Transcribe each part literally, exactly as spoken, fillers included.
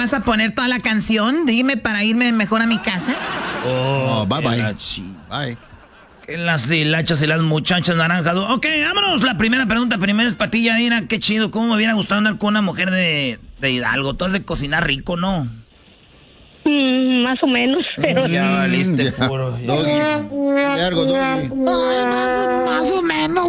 vas a poner toda la canción? Dime para irme mejor a mi casa. Oh, oh bye bye. La bye. Que las hilachas y las muchachas naranjas. Ok, vámonos. La primera pregunta primero es para ti, Yadira. Qué chido. ¿Cómo me hubiera gustado andar con una mujer de, de Hidalgo? Tú has de cocinar rico, ¿no? Mm, más o menos, pero... Ya valiste puro. Doggy. Largo, doggy. Más, más o menos.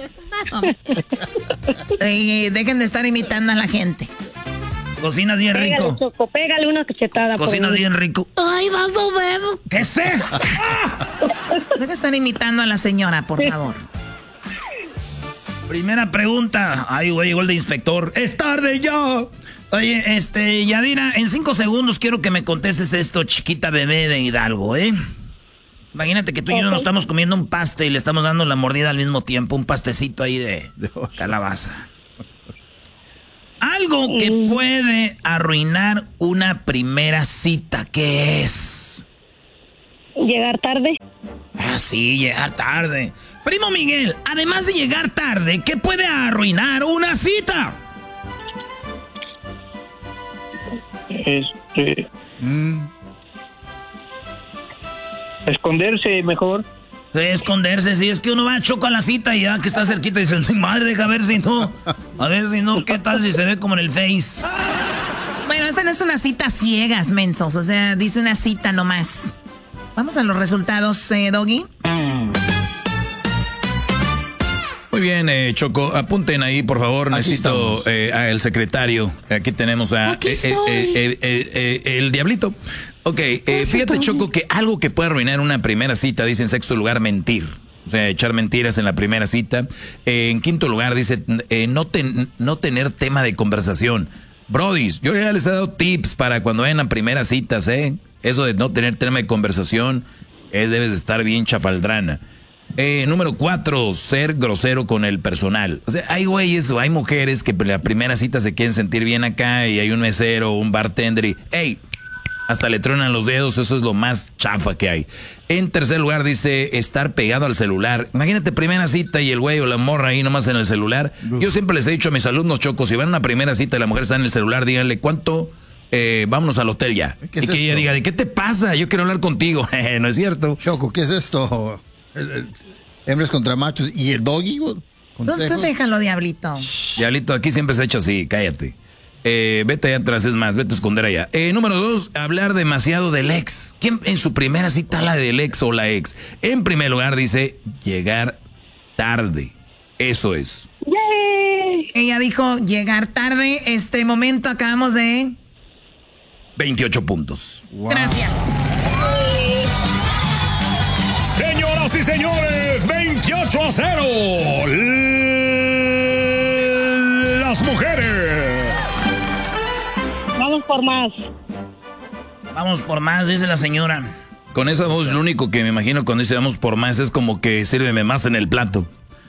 eh, dejen de estar imitando a la gente. Cocinas bien pégale, rico. Choco, pégale una cachetada. Cocinas bien rico. Ay, más o menos. ¿Qué es eso? Dejen de estar imitando a la señora, por favor. Primera pregunta. Ay, güey, llegó el de inspector. ¡Es tarde ya! Oye, este, Yadira, en cinco segundos quiero que me contestes esto, chiquita bebé de Hidalgo, ¿eh? Imagínate que tú y yo nos estamos comiendo un paste y le estamos dando la mordida al mismo tiempo, un pastecito ahí de calabaza. Algo que puede arruinar una primera cita, ¿qué es? Llegar tarde. Ah, sí, llegar tarde. Primo Miguel, además de llegar tarde, ¿qué puede arruinar una cita? Este... Mm. Esconderse mejor. Esconderse, sí, es que uno va a choco a la cita y ya que está cerquita y dice, madre, deja ver si no, a ver si no, ¿qué tal si se ve como en el Face? Bueno, esta no es una cita ciegas, mensos, o sea, dice una cita nomás. Vamos a los resultados, eh, Doggy. Muy bien, eh, Choco, apunten ahí, por favor, aquí necesito eh, al secretario. Aquí tenemos a eh, eh, eh, eh, eh, el Diablito. Ok, eh, fíjate, Choco, que algo que puede arruinar una primera cita, dice en sexto lugar, mentir. O sea, echar mentiras en la primera cita. Eh, en quinto lugar, dice eh, no, ten, no tener tema de conversación. Brodis, yo ya les he dado tips para cuando vayan a primeras citas, ¿eh? Eso de no tener tema de conversación, eh, debes de estar bien chafaldrana. Eh, número cuatro, ser grosero con el personal. O sea, hay güeyes o hay mujeres que en la primera cita se quieren sentir bien acá y hay un mesero o un bartender y, hey, hasta le tronan los dedos, eso es lo más chafa que hay. En tercer lugar dice estar pegado al celular. Imagínate primera cita y el güey o la morra ahí nomás en el celular. Yo siempre les he dicho a mis alumnos, Choco, si van a una primera cita y la mujer está en el celular, díganle cuánto, eh, vámonos al hotel ya. Y que ella diga, ¿qué te pasa? Yo quiero hablar contigo. No es cierto. Choco, ¿qué es esto? El, el, hembras contra machos y el Doggy. Tú, tú déjalo, Diablito. Diablito, aquí siempre se ha hecho así, cállate. Eh, vete allá atrás, es más, vete a esconder allá. Eh, número dos, hablar demasiado del ex. ¿Quién en su primera cita habla del ex o la ex? En primer lugar dice llegar tarde. Eso es. ¡Yay! Ella dijo llegar tarde. Este momento acabamos de... veintiocho puntos. Wow. Gracias. Señoras y señores, veintiocho a cero. Las mujeres. Vamos por más. Vamos por más, dice la señora. Con esa voz, lo único que me imagino cuando dice vamos por más es como que sírveme más en el plato.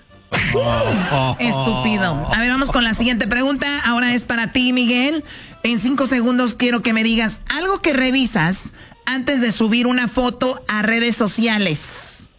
Estúpido. A ver, vamos con la siguiente pregunta. Ahora es para ti, Miguel. En cinco segundos quiero que me digas algo que revisas antes de subir una foto a redes sociales.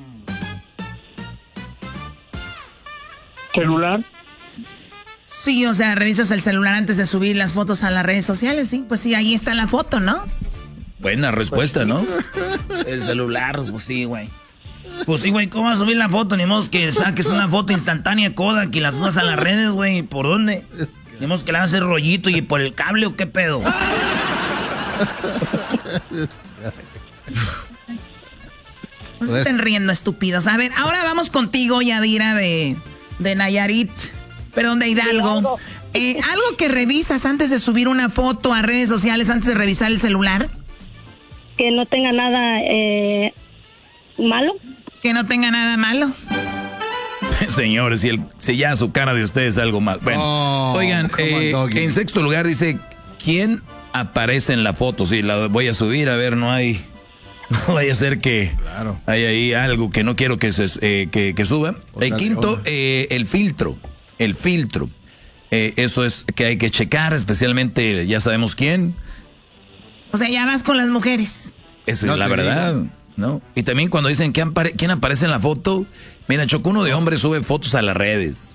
¿Celular? Sí, o sea, revisas el celular antes de subir las fotos a las redes sociales, sí. Pues sí, ahí está la foto, ¿no? Buena respuesta, ¿no? El celular, pues sí, güey. Pues sí, güey, ¿cómo vas a subir la foto? Ni modo que saques una foto instantánea Kodak y la subas a las redes, güey. ¿Por dónde? Ni modo que le hagas el rollito y por el cable o qué pedo. No se estén riendo, estúpidos. A ver, ahora vamos contigo, Yadira, de, de Nayarit. Perdón, de Hidalgo. Eh, ¿Algo que revisas antes de subir una foto a redes sociales, antes de revisar el celular? Que no tenga nada eh, malo. Que no tenga nada malo. Señores, si, el, si ya su cara de ustedes es algo mal. Bueno, oh, oigan, eh, en sexto lugar dice, ¿quién aparece en la foto? Sí, la voy a subir, a ver, no hay... No vaya a ser que claro. hay ahí algo que no quiero que, se, eh, que, que suba. El quinto, eh, el filtro. El filtro. Eh, eso es que hay que checar, especialmente, ya sabemos quién. O sea, ya vas con las mujeres. Esa no es la verdad, digo. ¿No? Y también cuando dicen ¿quién, apare quién aparece en la foto? Mira, Choco, uno de hombres sube fotos a las redes.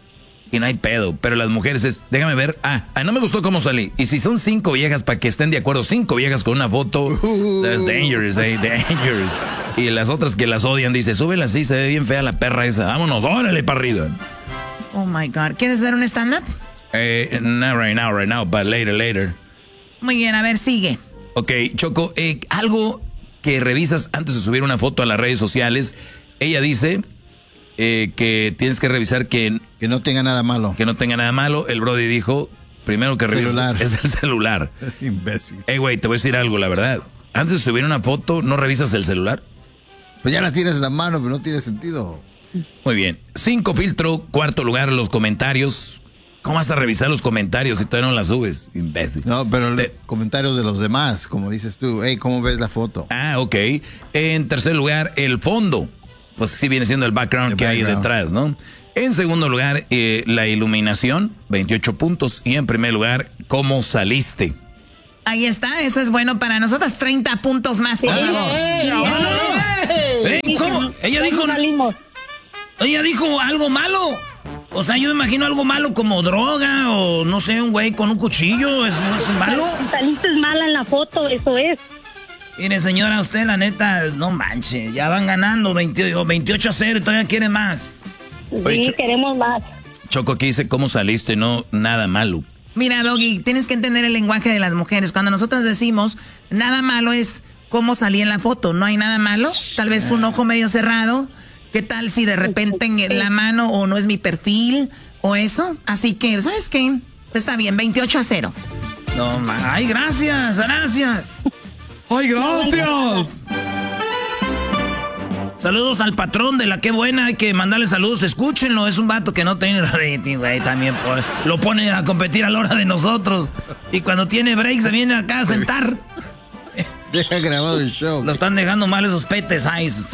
y no hay pedo. Pero las mujeres es, déjame ver, ah, ah no me gustó cómo salí. Y si son cinco viejas para que estén de acuerdo, cinco viejas con una foto, uh, that's dangerous, eh, dangerous. Y las otras que las odian, dice, súbela así, se ve bien fea la perra esa, vámonos, órale para arriba. Oh my God, ¿quieres hacer un stand-up? Eh, not right now, right now, but later, later. Muy bien, a ver, sigue. Ok, Choco, eh, algo que revisas antes de subir una foto a las redes sociales. Ella dice eh, que tienes que revisar que... Que no tenga nada malo. Que no tenga nada malo. El Brody dijo, primero que revisas es el celular. Imbécil. Ey, güey, te voy a decir algo, la verdad. Antes de subir una foto, ¿no revisas el celular? Pues ya la tienes en la mano, pero no tiene sentido. Muy bien. Cinco filtro, cuarto lugar, los comentarios. ¿Cómo vas a revisar los comentarios si todavía no las subes, imbécil? No, pero los Te... comentarios de los demás, como dices tú. Hey, ¿cómo ves la foto? Ah, ok. En tercer lugar, el fondo. Pues sí viene siendo el background el que background. hay detrás, ¿no? En segundo lugar, eh, la iluminación, veintiocho puntos. Y en primer lugar, ¿cómo saliste? Ahí está, eso es bueno para nosotros. treinta puntos más, por favor. ¡Eh! ¡No, no, no! ¡Eh! ¿Cómo? Ella dijo... Ella dijo algo malo. O sea, yo me imagino algo malo como droga o no sé, un güey con un cuchillo. ¿Es, es malo? Saliste mala en la foto, eso es. Mire, señora, usted la neta, no manche. Ya van ganando veintiocho a cero y todavía quiere más. Oye, sí, queremos más. Choco, aquí dice cómo saliste, no nada malo. Mira, Doggy, tienes que entender el lenguaje de las mujeres. Cuando nosotros decimos nada malo es cómo salí en la foto. No hay nada malo. Tal vez un ojo medio cerrado. ¿Qué tal si de repente en la mano o no es mi perfil o eso? Así que, ¿sabes qué? Está bien, veintiocho a cero. No, ma. Ay, gracias, gracias. Ay, gracias. Saludos al patrón de la Qué Buena, hay que mandarle saludos, escúchenlo, es un vato que no tiene rating, güey, también por, lo pone a competir a la hora de nosotros. Y cuando tiene break se viene acá a sentar. Deja grabado el show. Lo están dejando mal esos petes, ice.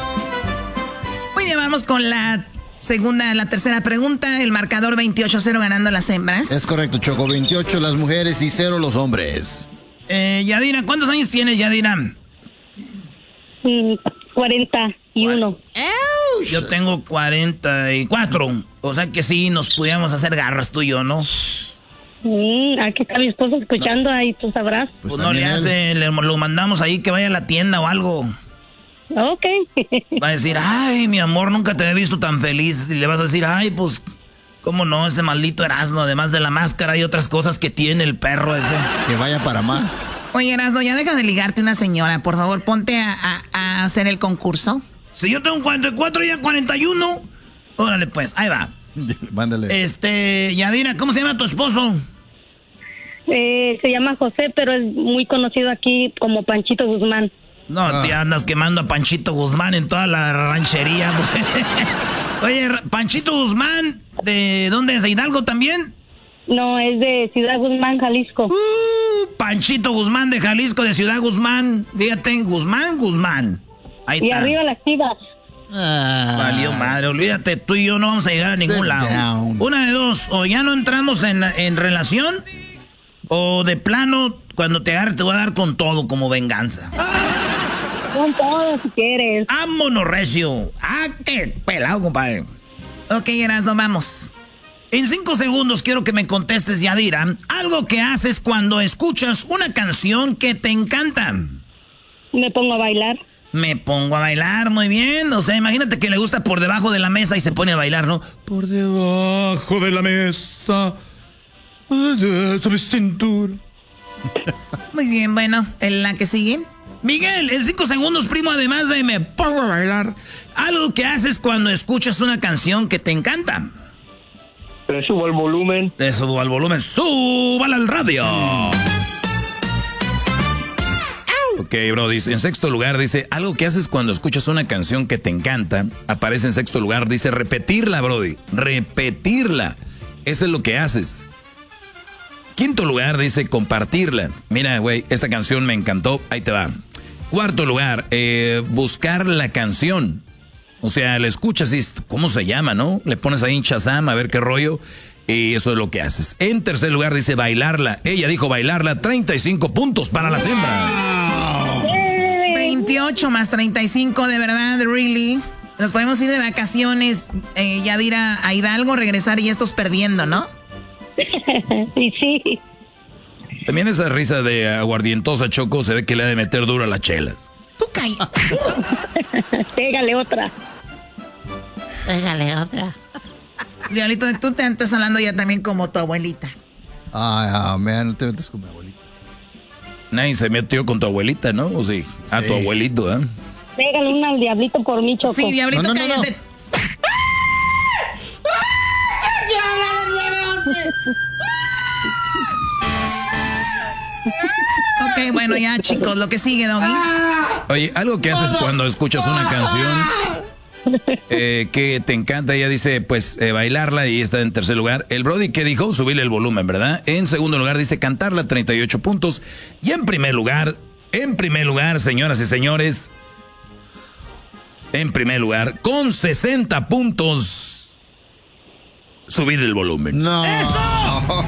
Muy bien, vamos con la segunda, la tercera pregunta, el marcador veintiocho a cero ganando las hembras. Es correcto, Choco, veintiocho las mujeres y cero los hombres. Eh, Yadira, ¿cuántos años tienes, Yadira? Mm, cuarenta y uno. Yo tengo cuarenta y cuatro. O sea que sí, nos pudiéramos hacer garras tú y yo, ¿no? Mm, aquí está mi esposo escuchando, no. Ahí tú sabrás. Pues, pues no le hace, le, lo mandamos ahí que vaya a la tienda o algo. Ok. Va a decir, ay, mi amor, nunca te he visto tan feliz. Y le vas a decir, ay, pues, ¿cómo no? Ese maldito Erasmo, además de la máscara y otras cosas que tiene el perro ese. Que vaya para más. Oye, Erasmo, ya deja de ligarte una señora. Por favor, ponte a, a, a hacer el concurso. Si yo tengo cuarenta y cuatro y ella cuarenta y uno. Órale, pues, ahí va. Mándale. Este, Yadira, ¿cómo se llama tu esposo? Eh, se llama José, pero es muy conocido aquí como Panchito Guzmán. No, ah. te andas quemando a Panchito Guzmán en toda la ranchería. Oye, Panchito Guzmán, ¿de dónde es? ¿De Hidalgo también? No, es de Ciudad Guzmán, Jalisco. Uh, Panchito Guzmán de Jalisco, de Ciudad Guzmán. Fíjate, Guzmán, Guzmán. Ahí y está. arriba las Chivas. Ah, Valió madre, olvídate, tú y yo no vamos a llegar a ningún lado. Down. Una de dos, o ya no entramos en, en relación, o de plano, cuando te agarre te voy a dar con todo como venganza. Con todo si quieres. ¡Vámonos, recio! ¡Ah, qué pelado, compadre! Ok, Erasmo, vamos. En cinco segundos quiero que me contestes, Yadira, algo que haces cuando escuchas una canción que te encanta. Me pongo a bailar. Me pongo a bailar, muy bien. O sea, imagínate que le gusta Por Debajo de la Mesa y se pone a bailar, ¿no? Por debajo de la mesa, sobre cintura. Muy bien, bueno, ¿en la que sigue? Miguel, en cinco segundos, primo, además de me pongo a bailar, algo que haces cuando escuchas una canción que te encanta. Le subo el volumen. Le subo al volumen. ¡Súbala al radio! Ok, bro, dice, en sexto lugar dice, algo que haces cuando escuchas una canción que te encanta, aparece en sexto lugar, dice repetirla, brody, repetirla. Eso es lo que haces. Quinto lugar dice compartirla. Mira, güey, esta canción me encantó, ahí te va. Cuarto lugar, eh, buscar la canción. O sea, la escuchas y, ¿cómo se llama, no? Le pones ahí en Shazam a ver qué rollo. Y eso es lo que haces. En tercer lugar dice bailarla. Ella dijo bailarla, treinta y cinco puntos para la hembra. veintiocho más treinta y cinco, de verdad, really. Nos podemos ir de vacaciones, eh, Yadira, a Hidalgo, regresar y estos perdiendo, ¿no? Sí, sí. También esa risa de aguardientosa, Choco, se ve que le ha de meter duro a las chelas. Tú caí. Pégale otra. Pégale otra. Diablito, tú te estás hablando ya también como tu abuelita. Ay, ah, man, no te metes con mi abuelita. Nadie se metió con tu abuelita, ¿no? O sí, a sí. Tu abuelito, ¿eh? Pégale una al diablito por mí, Choco. Sí, diablito, no, no, cállate. No, no. Ok, bueno, ya, chicos, lo que sigue, Doggy. Oye, algo que haces cuando escuchas una canción eh, que te encanta, ella dice, pues, eh, bailarla y está en tercer lugar. El Brody, ¿qué dijo? Subirle el volumen, ¿verdad? En segundo lugar dice cantarla, treinta y ocho puntos. Y en primer lugar, en primer lugar, señoras y señores, en primer lugar, con sesenta puntos, subir el volumen. No. ¡Eso!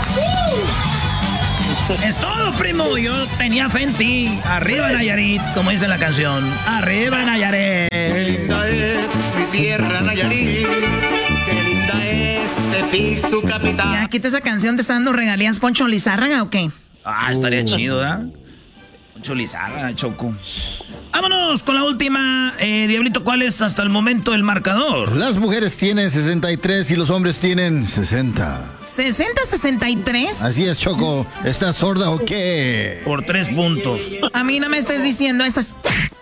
Es todo, primo. Yo tenía fe en ti. Arriba, Nayarit, como dice la canción. Arriba, Nayarit. Qué linda es mi tierra, Nayarit. Qué linda es Tepic, su capital. Ya, quita esa canción. ¿Te está dando regalías Poncho Lizárraga o qué? Ah, estaría uh. chido, ¿verdad? Poncho Lizárraga, Choco. Vámonos con la última. Eh, Diablito, ¿cuál es hasta el momento el marcador? Las mujeres tienen sesenta y tres y los hombres tienen sesenta. ¿sesenta, sesenta y tres? Así es, Choco. ¿Estás sorda o qué? Por tres puntos. A mí no me estés diciendo esas...